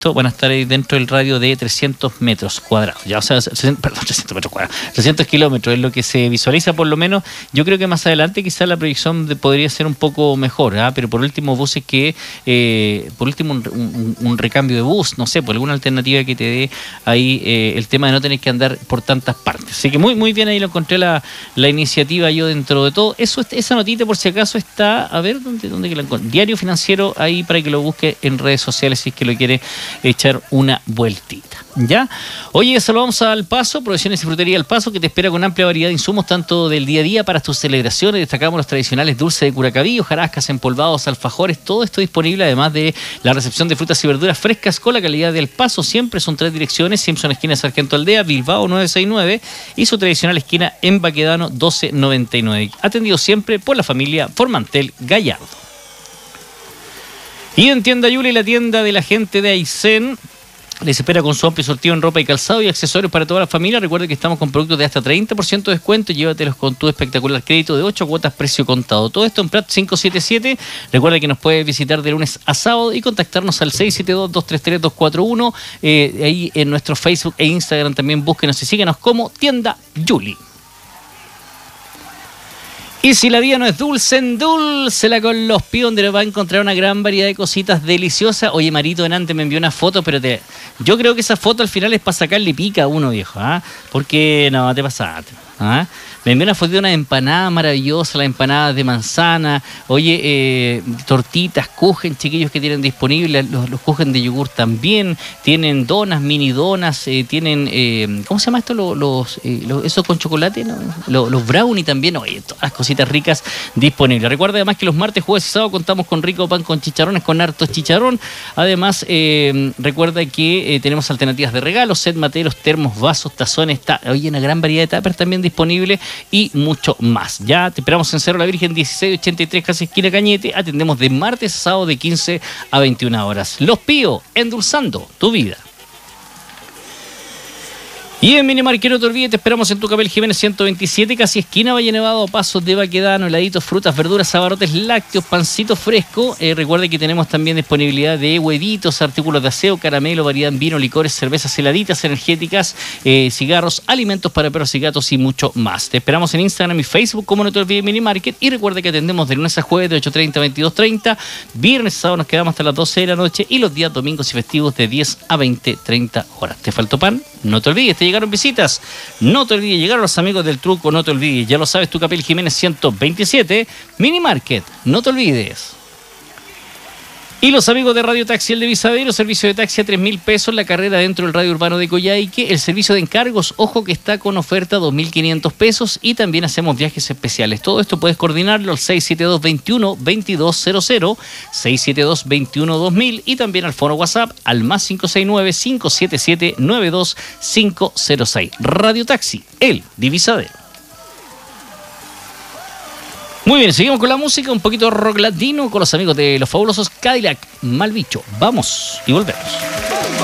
van a estar ahí dentro del radio de 300 metros cuadrados. Ya, o sea, 300 metros cuadrados. 300 kilómetros es lo que se visualiza, por lo menos. Yo creo que más adelante quizás la proyección podría ser un poco mejor, pero por último buses que, por último un recambio de bus, no sé, por alguna alternativa que te dé ahí el tema de no tener que andar por tantas partes. Así que muy bien, ahí lo encontré la iniciativa yo dentro de todo. Esa notita por si acaso está, a ver, ¿dónde que la encuentro? Diario Financiero, ahí para que lo busque en redes sociales si es que lo quiere echar una vueltita. ¿Ya? Oye, saludamos al Paso, Provisiones y Frutería El Paso, que te espera con amplia variedad de insumos, tanto del día a día para tus celebraciones. Destacamos los tradicionales dulces de Curacaví, hojarascas, empolvados, alfajores, todo esto disponible, además de la recepción de frutas y verduras frescas con la calidad del Paso. Siempre son 3 direcciones: Simpson esquina Sargento Aldea, Bilbao 969, y su tradicional esquina en Baquedano 1299. Atendido siempre por la familia Formantel Gallardo. Y en Tienda Yuli, la tienda de la gente de Aysén, les espera con su amplio sortido en ropa y calzado y accesorios para toda la familia. Recuerda que estamos con productos de hasta 30% de descuento y llévatelos con tu espectacular crédito de 8 cuotas precio contado. Todo esto en Prat 577. Recuerda que nos puedes visitar de lunes a sábado y contactarnos al 672-233-241. Ahí en nuestro Facebook e Instagram también búsquenos y síguenos como Tienda Yuli. Y si la vida no es dulce, endúlcela con Los Píos, donde va a encontrar una gran variedad de cositas deliciosas. Oye, Marito Enante me envió una foto, pero yo creo que esa foto al final es para sacarle pica a uno, viejo, porque no, te pasaste. Me envió una foto de una empanada maravillosa, las empanadas de manzana. Oye, tortitas, kuchen, chiquillos, que tienen disponibles. Los kuchen de yogur también. Tienen donas, mini donas. Tienen, ¿cómo se llama esto? Esos con chocolate, ¿no? Los brownie también. Oye, todas las cositas ricas disponibles. Recuerda además que los martes, jueves y sábado contamos con rico pan con chicharrones, con harto chicharrón. Además, recuerda que tenemos alternativas de regalo: set materos, termos, vasos, tazones. Oye, una gran variedad de tuppers también disponible y mucho más. Ya te esperamos en Cerro La Virgen 1683, casi esquina Cañete. Atendemos de martes a sábado de 15 a 21 horas. Los Píos, endulzando tu vida. Y en Minimarket, no te olvides, te esperamos en Tucapel Jiménez 127, casi esquina Valle Nevado, Pasos de Baquedano, heladitos, frutas, verduras, abarrotes, lácteos, pancito fresco. Recuerde que tenemos también disponibilidad de huevitos, artículos de aseo, caramelo, variedad en vino, licores, cervezas heladitas, energéticas, cigarros, alimentos para perros y gatos y mucho más. Te esperamos en Instagram y Facebook como No Te Olvides Minimarket, y recuerda que atendemos de lunes a jueves de 8:30 a 22:30, viernes y sábado nos quedamos hasta las 12 de la noche y los días domingos y festivos de 10 a 20:30 horas. ¿Te faltó pan? No te olvides, te llegaron visitas. No te olvides, llegaron los amigos del truco. No te olvides, ya lo sabes, Tucapel Jiménez 127, Minimarket. No te olvides. Y los amigos de Radio Taxi El Divisadero, servicio de taxi a 3.000 pesos, la carrera dentro del radio urbano de Coyhaique, el servicio de encargos, ojo que está con oferta 2.500 pesos, y también hacemos viajes especiales. Todo esto puedes coordinarlo al 672-21-2200, 672-21-2000, y también al fono WhatsApp al más 569-577-92506. Radio Taxi El Divisadero. Muy bien, seguimos con la música, un poquito rock latino con los amigos de los fabulosos Cadillac Malbicho. Vamos y volvemos.